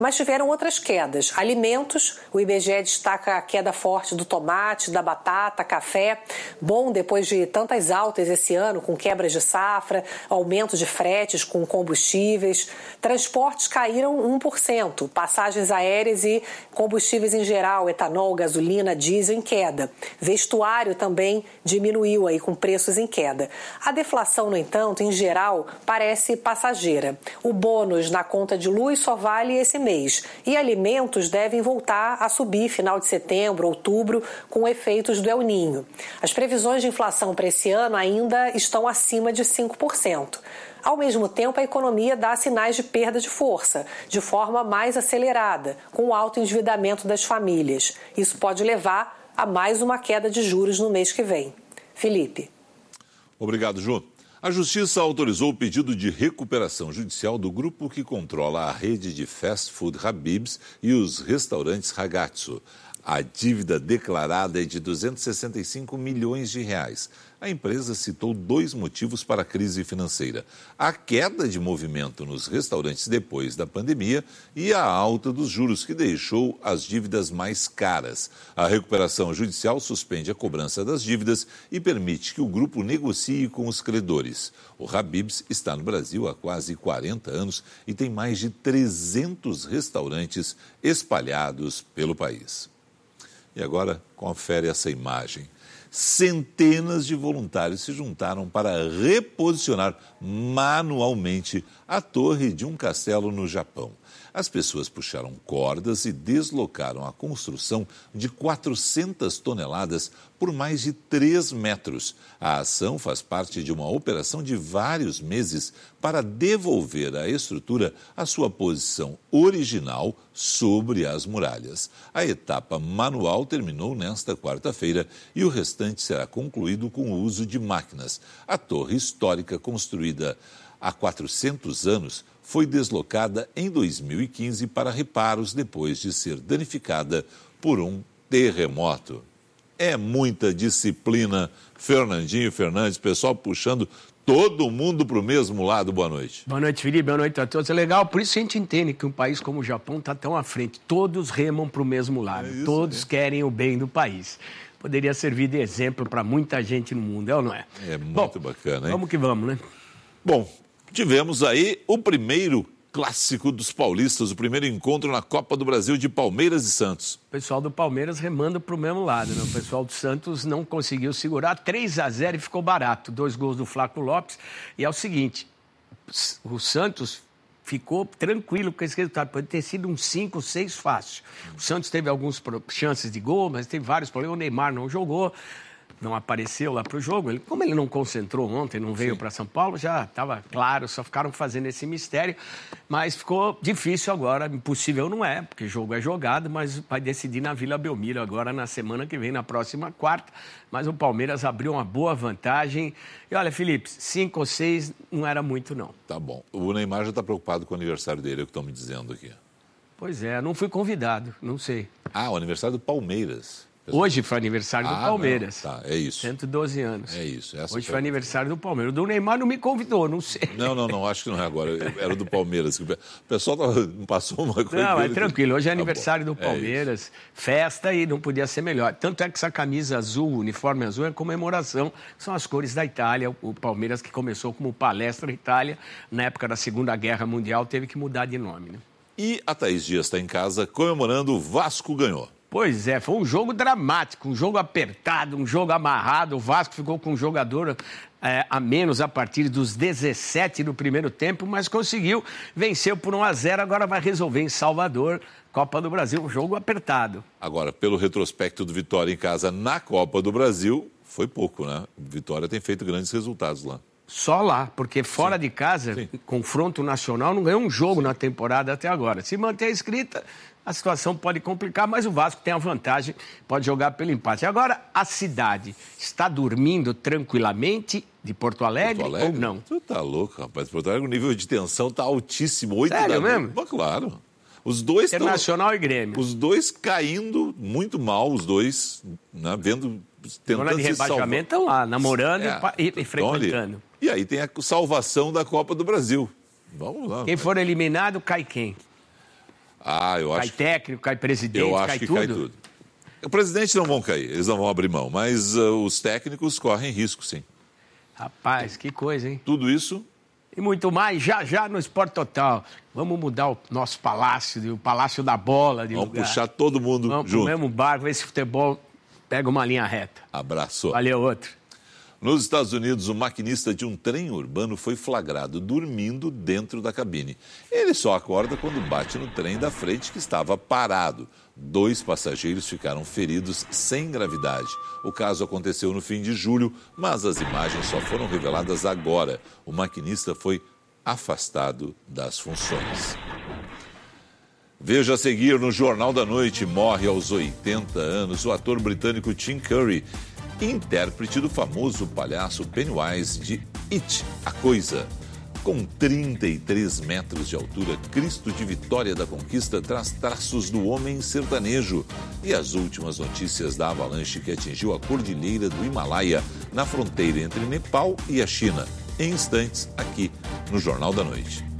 Mas tiveram outras quedas. Alimentos, o IBGE destaca a queda forte do tomate, da batata, café. Bom, depois de tantas altas esse ano, com quebras de safra, aumento de fretes com combustíveis. Transportes caíram 1%, passagens aéreas e combustíveis em geral, etanol, gasolina, diesel em queda. Vestuário também diminuiu aí com preços em queda. A deflação, no entanto, em geral, parece passageira. O bônus na conta de luz só vale esse mês. E alimentos devem voltar a subir final de setembro, outubro, com efeitos do El Niño. As previsões de inflação para esse ano ainda estão acima de 5%. Ao mesmo tempo, a economia dá sinais de perda de força, de forma mais acelerada, com o alto endividamento das famílias. Isso pode levar a mais uma queda de juros no mês que vem. Felipe. Obrigado, Ju. A Justiça autorizou o pedido de recuperação judicial do grupo que controla a rede de fast food Habib's e os restaurantes Ragazzo. A dívida declarada é de 265 milhões de reais. A empresa citou 2 motivos para a crise financeira: a queda de movimento nos restaurantes depois da pandemia e a alta dos juros, que deixou as dívidas mais caras. A recuperação judicial suspende a cobrança das dívidas e permite que o grupo negocie com os credores. O Habib's está no Brasil há quase 40 anos e tem mais de 300 restaurantes espalhados pelo país. E agora, confere essa imagem. Centenas de voluntários se juntaram para reposicionar manualmente a torre de um castelo no Japão. As pessoas puxaram cordas e deslocaram a construção de 400 toneladas por mais de 3 metros. A ação faz parte de uma operação de vários meses para devolver a estrutura à sua posição original sobre as muralhas. A etapa manual terminou nesta quarta-feira e o restante será concluído com o uso de máquinas. A torre histórica, construída há 400 anos, foi deslocada em 2015 para reparos depois de ser danificada por um terremoto. É muita disciplina, Fernandinho Fernandes, pessoal puxando todo mundo para o mesmo lado. Boa noite. Boa noite, Felipe. Boa noite a todos. É legal, por isso a gente entende que um país como o Japão está tão à frente. Todos remam para o mesmo lado, todos querem o bem do país. Poderia servir de exemplo para muita gente no mundo, é ou não é? É muito bacana, hein? Vamos que vamos, né? Bom, tivemos aí o primeiro clássico dos paulistas, o primeiro encontro na Copa do Brasil de Palmeiras e Santos. O pessoal do Palmeiras remando para o mesmo lado, né? O pessoal do Santos não conseguiu segurar, 3-0 e ficou barato. 2 gols do Flaco Lopes. E é o seguinte, o Santos ficou tranquilo com esse resultado. Pode ter sido um 5, 6 fácil. O Santos teve algumas chances de gol, mas teve vários problemas. O Neymar não jogou, não apareceu lá para o jogo. Como ele não concentrou ontem, não veio para São Paulo, já estava claro, só ficaram fazendo esse mistério. Mas ficou difícil agora, impossível não é, porque jogo é jogado, mas vai decidir na Vila Belmiro agora na semana que vem, na próxima quarta. Mas o Palmeiras abriu uma boa vantagem. E olha, Felipe, 5 ou 6 não era muito, não. Tá bom. O Neymar já está preocupado com o aniversário dele, é o que estão me dizendo aqui. Pois é, não fui convidado, não sei. Ah, o aniversário do Palmeiras. Hoje foi aniversário do Palmeiras. Não, tá, é isso. 112 anos. É isso. Hoje foi aniversário do Palmeiras. O do Neymar não me convidou, não sei. Não, acho que não é agora. Era do Palmeiras. O pessoal passou uma coisa... Não, é tranquilo. Hoje é aniversário do Palmeiras. Festa e não podia ser melhor. Tanto é que essa camisa azul, uniforme azul, é comemoração. São as cores da Itália. O Palmeiras, que começou como Palestra Itália, na época da Segunda Guerra Mundial, teve que mudar de nome, né? E a Thaís Dias está em casa comemorando o Vasco ganhou. Pois é, foi um jogo dramático, um jogo apertado, um jogo amarrado. O Vasco ficou com um jogador a menos a partir dos 17 do primeiro tempo, mas conseguiu, venceu por 1-0, agora vai resolver em Salvador, Copa do Brasil, um jogo apertado. Agora, pelo retrospecto do Vitória em casa na Copa do Brasil, foi pouco, né? Vitória tem feito grandes resultados lá. Só lá, porque fora de casa, confronto nacional, não ganhou um jogo na temporada até agora. Se manter a escrita, a situação pode complicar, mas o Vasco tem a vantagem, pode jogar pelo empate. Agora, a cidade está dormindo tranquilamente de Porto Alegre ou não? Tu tá louco, rapaz. Porto Alegre, o nível de tensão tá altíssimo. 8 Sério mesmo? Mas, claro. Os dois Internacional e Grêmio. Os dois caindo muito mal, os dois, né, tentando zona de rebaixamento estão lá, namorando e frequentando. E aí tem a salvação da Copa do Brasil. Vamos lá. Quem for eliminado, cai quem? Eu acho. Cai técnico, cai presidente, eu acho que cai tudo. O presidente não vão cair, eles não vão abrir mão, mas os técnicos correm risco, sim. Rapaz, que coisa, hein? Tudo isso... E muito mais, já no Esporte Total. Vamos mudar o nosso palácio, o Palácio da Bola. Vamos puxar todo mundo junto. Vamos pro mesmo barco, ver se o futebol pega uma linha reta. Abraço. Valeu, outro. Nos Estados Unidos, o maquinista de um trem urbano foi flagrado dormindo dentro da cabine. Ele só acorda quando bate no trem da frente que estava parado. 2 passageiros ficaram feridos sem gravidade. O caso aconteceu no fim de julho, mas as imagens só foram reveladas agora. O maquinista foi afastado das funções. Veja a seguir no Jornal da Noite. Morre aos 80 anos o ator britânico Tim Curry, intérprete do famoso palhaço Pennywise de It, a Coisa. Com 33 metros de altura, Cristo de Vitória da Conquista traz traços do homem sertanejo. E as últimas notícias da avalanche que atingiu a cordilheira do Himalaia, na fronteira entre Nepal e a China. Em instantes, aqui no Jornal da Noite.